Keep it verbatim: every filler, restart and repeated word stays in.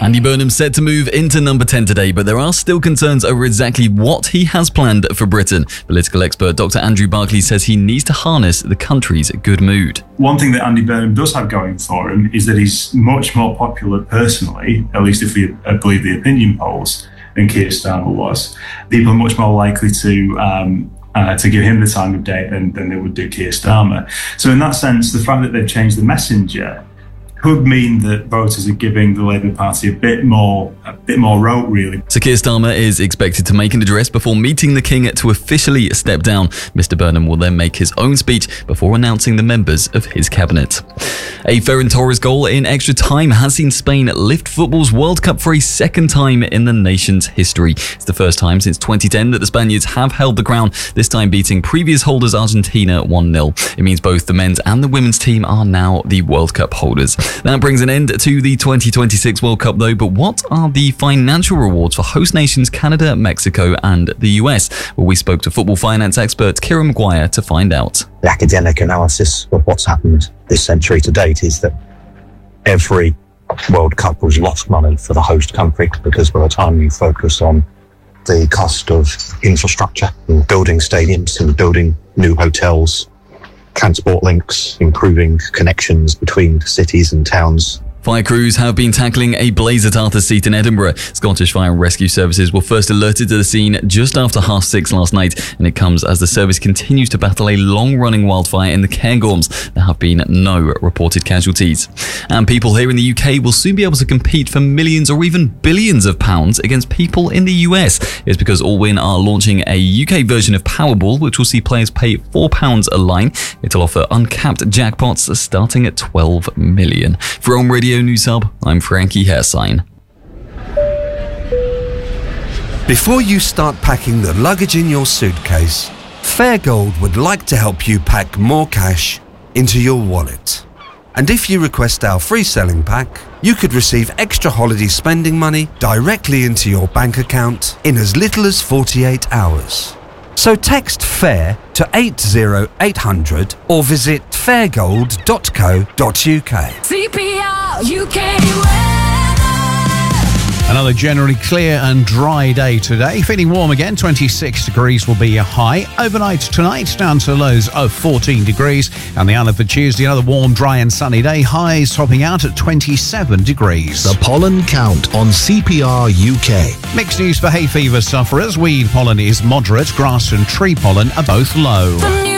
Andy Burnham set to move into number ten today, but there are still concerns over exactly what he has planned for Britain. Political expert Doctor Andrew Barclay says he needs to harness the country's good mood. One thing that Andy Burnham does have going for him is that he's much more popular personally, at least if we believe the opinion polls, than Keir Starmer was. People are much more likely to um, uh, to give him the time of day than, than they would do Keir Starmer. So in that sense, the fact that they've changed the messenger could mean that voters are giving the Labour Party a bit more, a bit more rope, really. So Keir Starmer is expected to make an address before meeting the King to officially step down. Mister Burnham will then make his own speech before announcing the members of his cabinet. A Ferran Torres goal in extra time has seen Spain lift football's World Cup for a second time in the nation's history. It's the first time since twenty ten that the Spaniards have held the crown, this time beating previous holders Argentina one nil. It means both the men's and the women's team are now the World Cup holders. That brings an end to the twenty twenty-six World Cup though, but what are the financial rewards for host nations Canada, Mexico and the U S? Well, we spoke to football finance expert Kieran Maguire to find out. The academic analysis of what's happened this century to date is that every World Cup was lost money for the host country, because by the time you focus on the cost of infrastructure and building stadiums and building new hotels, transport links, improving connections between cities and towns. Fire crews have been tackling a blaze at Arthur's Seat in Edinburgh. Scottish Fire and Rescue Services were first alerted to the scene just after half six last night, and it comes as the service continues to battle a long-running wildfire in the Cairngorms. There have been no reported casualties. And people here in the U K will soon be able to compete for millions or even billions of pounds against people in the U S. It's because Allwyn are launching a U K version of Powerball, which will see players pay four pounds a line. It'll offer uncapped jackpots starting at twelve million. For Home Radio News Hub, I'm Frankie Hairsign. Before you start packing the luggage in your suitcase, Fairgold would like to help you pack more cash into your wallet. And if you request our free selling pack, you could receive extra holiday spending money directly into your bank account in as little as forty-eight hours. So text FAIR to eight zero eight hundred or visit fairgold dot co dot uk. C P R U K weather. Another generally clear and dry day today. Feeling warm again, twenty-six degrees will be your high. Overnight tonight, down to lows of fourteen degrees. And the outlook for Tuesday, another warm, dry and sunny day. Highs topping out at twenty-seven degrees. The pollen count on C P R U K. Mixed news for hay fever sufferers. Weed pollen is moderate, grass and tree pollen are both low.